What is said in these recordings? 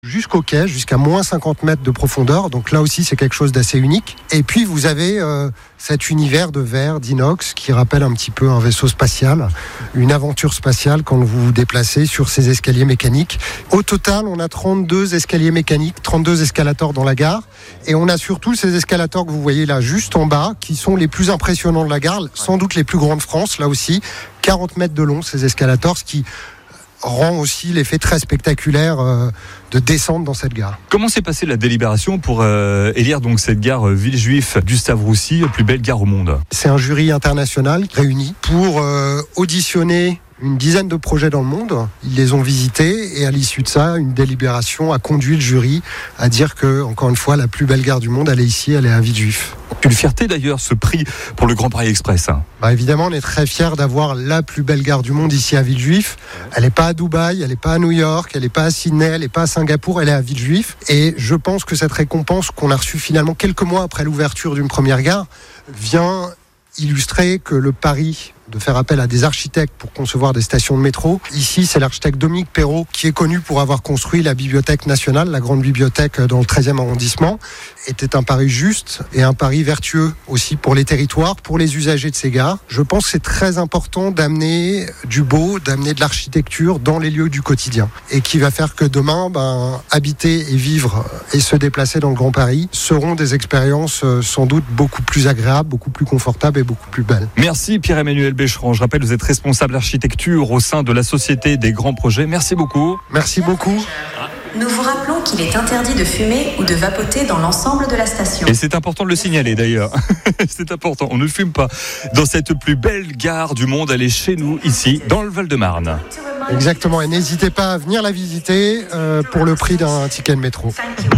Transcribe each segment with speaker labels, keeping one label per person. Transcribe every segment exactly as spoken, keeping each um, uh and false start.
Speaker 1: jusqu'au quai, jusqu'à moins cinquante mètres de profondeur. Donc là aussi, c'est quelque chose d'assez unique. Et puis, vous avez euh, cet univers de verre, d'inox, qui rappelle un petit peu un vaisseau spatial, une aventure spatiale quand vous vous déplacez sur ces escaliers mécaniques. Au total, on a trente-deux escaliers mécaniques, trente-deux escalators dans la gare. Et on a surtout ces escalators que vous voyez là, juste en bas, qui sont les plus impressionnants de la gare, sans doute les plus grands de France, là aussi. quarante mètres de long, ces escalators, ce qui rend aussi l'effet très spectaculaire euh, de descendre dans cette gare.
Speaker 2: Comment s'est passée la délibération pour euh, élire donc cette gare euh, Villejuif Gustave Roussy, plus belle gare au monde?
Speaker 1: C'est un jury international réuni pour euh, auditionner une dizaine de projets dans le monde. Ils les ont visités et à l'issue de ça, une délibération a conduit le jury à dire que, encore une fois, la plus belle gare du monde, elle est ici, elle est à Villejuif.
Speaker 2: Une fierté d'ailleurs, ce prix pour le Grand Paris Express.
Speaker 1: Bah évidemment, on est très fiers d'avoir la plus belle gare du monde ici à Villejuif. Elle n'est pas à Dubaï, elle n'est pas à New York, elle n'est pas à Sydney, elle n'est pas à Singapour, elle est à Villejuif. Et je pense que cette récompense qu'on a reçue finalement quelques mois après l'ouverture d'une première gare vient illustrer que le pari de faire appel à des architectes pour concevoir des stations de métro. Ici, c'est l'architecte Dominique Perrault qui est connu pour avoir construit la Bibliothèque nationale, la grande bibliothèque dans le treizième arrondissement. Était un pari juste et un pari vertueux aussi pour les territoires, pour les usagers de ces gares. Je pense que c'est très important d'amener du beau, d'amener de l'architecture dans les lieux du quotidien et qui va faire que demain, ben, habiter et vivre et se déplacer dans le Grand Paris seront des expériences sans doute beaucoup plus agréables, beaucoup plus confortables et beaucoup plus belles.
Speaker 2: Merci Pierre-Emmanuel Bécheron. Je rappelle, vous êtes responsable architecture au sein de la Société des Grands Projets. Merci beaucoup.
Speaker 1: Merci beaucoup.
Speaker 3: Nous vous rappelons qu'il est interdit de fumer ou de vapoter dans l'ensemble de la station.
Speaker 2: Et c'est important de le signaler d'ailleurs. C'est important, on ne fume pas dans cette plus belle gare du monde. Elle est chez nous, ici, dans le Val-de-Marne.
Speaker 1: Exactement, et n'hésitez pas à venir la visiter euh, pour le prix d'un ticket de métro.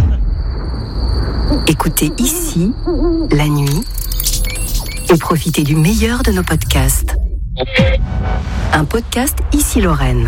Speaker 4: Écoutez ici, la nuit, et profitez du meilleur de nos podcasts. Un podcast Ici Lorraine.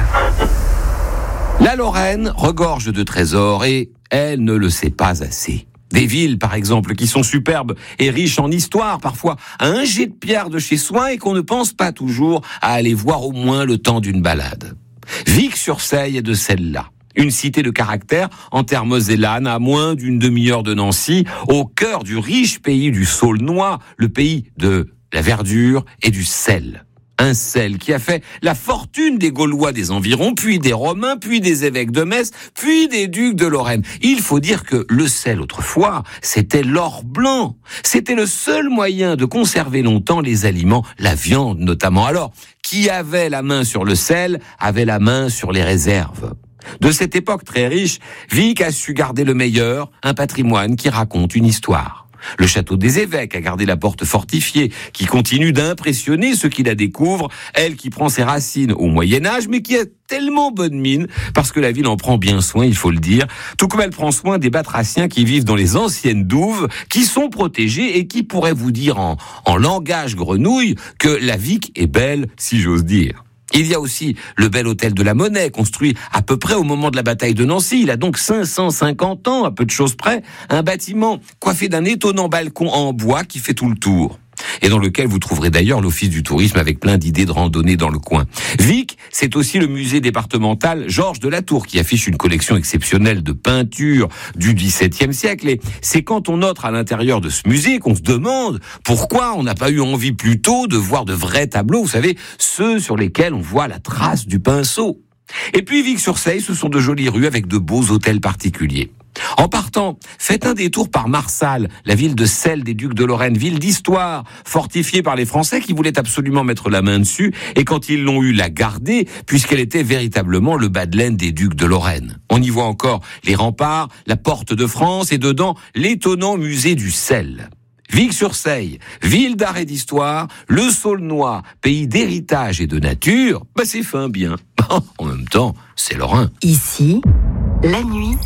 Speaker 5: La Lorraine regorge de trésors et elle ne le sait pas assez. Des villes, par exemple, qui sont superbes et riches en histoire, parfois à un jet de pierre de chez soi et qu'on ne pense pas toujours à aller voir au moins le temps d'une balade. Vic-sur-Seille est de celle-là. Une cité de caractère en terre mosellane, à moins d'une demi-heure de Nancy, au cœur du riche pays du Saulnois, le pays de la verdure et du sel. Un sel qui a fait la fortune des Gaulois des environs, puis des Romains, puis des évêques de Metz, puis des ducs de Lorraine. Il faut dire que le sel, autrefois, c'était l'or blanc. C'était le seul moyen de conserver longtemps les aliments, la viande notamment. Alors, qui avait la main sur le sel, avait la main sur les réserves. De cette époque très riche, Vic a su garder le meilleur, un patrimoine qui raconte une histoire. Le château des évêques a gardé la porte fortifiée, qui continue d'impressionner ceux qui la découvrent, elle qui prend ses racines au Moyen-Âge, mais qui a tellement bonne mine, parce que la ville en prend bien soin, il faut le dire, tout comme elle prend soin des batraciens qui vivent dans les anciennes douves, qui sont protégés et qui pourraient vous dire en, en langage grenouille que la Vic est belle, si j'ose dire. Il y a aussi le bel hôtel de la Monnaie, construit à peu près au moment de la bataille de Nancy. Il a donc cinq cent cinquante ans, à peu de choses près. Un bâtiment coiffé d'un étonnant balcon en bois qui fait tout le tour. Et dans lequel vous trouverez d'ailleurs l'office du tourisme avec plein d'idées de randonnée dans le coin. Vic, c'est aussi le musée départemental Georges de la Tour qui affiche une collection exceptionnelle de peintures du dix-septième siècle. Et c'est quand on entre à l'intérieur de ce musée qu'on se demande pourquoi on n'a pas eu envie plus tôt de voir de vrais tableaux, vous savez, ceux sur lesquels on voit la trace du pinceau. Et puis Vic-sur-Seille, ce sont de jolies rues avec de beaux hôtels particuliers. En partant, faites un détour par Marsal, la ville de Celle des Ducs de Lorraine, ville d'histoire, fortifiée par les Français qui voulaient absolument mettre la main dessus, et quand ils l'ont eu, la garder, puisqu'elle était véritablement le bas de laine des Ducs de Lorraine. On y voit encore les remparts, la porte de France, et dedans, l'étonnant musée du sel. Vic-sur-Seille, ville d'art et d'histoire, le Saulnois, pays d'héritage et de nature, bah c'est fin bien. En même temps, c'est lorrain.
Speaker 4: Ici, la nuit,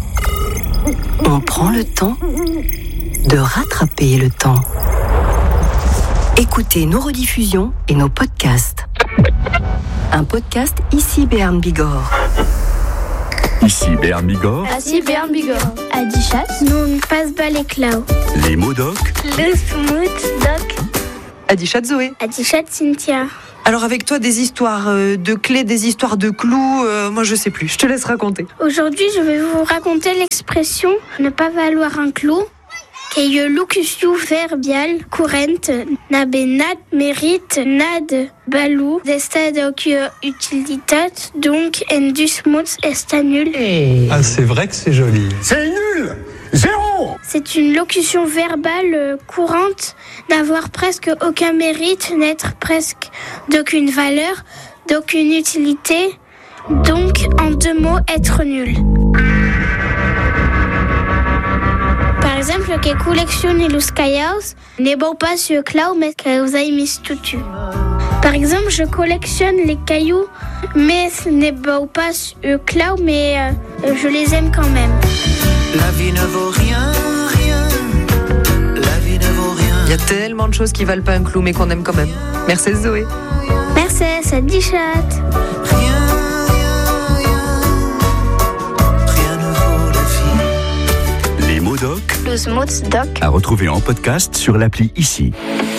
Speaker 4: on prend le temps de rattraper le temps. Écoutez nos rediffusions et nos podcasts. Un podcast Ici Béarn Bigorre.
Speaker 2: Ici Béarn Bigorre.
Speaker 6: Ici Béarn Bigorre. Adichat. Non, passe bas les clau.
Speaker 2: Les mots doc.
Speaker 6: Le smooth doc.
Speaker 7: Adichat Zoé.
Speaker 6: Adichat Cynthia.
Speaker 7: Alors avec toi, des histoires euh, de clés, des histoires de clous, euh, moi je sais plus, je te laisse raconter.
Speaker 6: Aujourd'hui, je vais vous raconter l'expression ne pas valoir un clou. Que locution verbale courante n'abenat mérite nad balou d'estad utilitat donc endus mots est nul.
Speaker 8: Ah, c'est vrai que c'est joli.
Speaker 9: C'est nul. Zéro.
Speaker 6: C'est une locution verbale courante n'avoir presque aucun mérite, n'être presque d'aucune valeur, d'aucune utilité, donc en deux mots être nul. Par exemple, que collectionne los cailloux n'est bon pas sur clau, mais que vous avez mis tout dessus. Par exemple, je collectionne les cailloux, mais ce n'est bon pas sur clau, mais euh, je les aime quand même.
Speaker 10: La vie ne vaut rien, rien. La vie ne vaut rien.
Speaker 7: Il y a tellement de choses qui valent pas un clou, mais qu'on aime quand même. Merci Zoé.
Speaker 6: Merci, ça dit chat.
Speaker 10: Rien, rien, rien. Rien ne vaut la vie.
Speaker 11: Les mots doc
Speaker 6: Los mots doc
Speaker 11: à retrouver en podcast sur l'appli Ici.